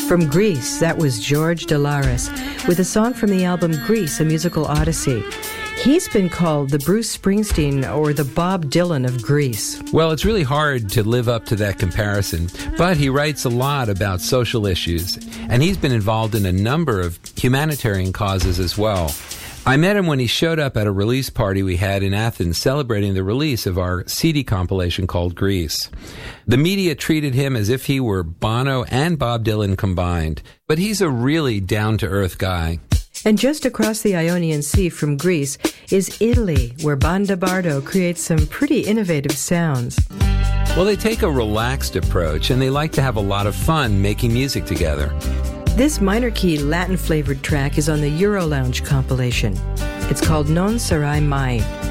From Greece, that was George Delaris with a song from the album Grease, A Musical Odyssey. He's been called the Bruce Springsteen or the Bob Dylan of Greece. Well, it's really hard to live up to that comparison, but he writes a lot about social issues, and he's been involved in a number of humanitarian causes as well. I met him when he showed up at a release party we had in Athens celebrating the release of our CD compilation called Grease. The media treated him as if he were Bono and Bob Dylan combined, but he's a really down-to-earth guy. And just across the Ionian Sea from Greece is Italy, where Banda Bardo creates some pretty innovative sounds. Well, they take a relaxed approach, and they like to have a lot of fun making music together. This minor-key Latin-flavored track is on the Euro Lounge compilation. It's called Non Sarai Mai.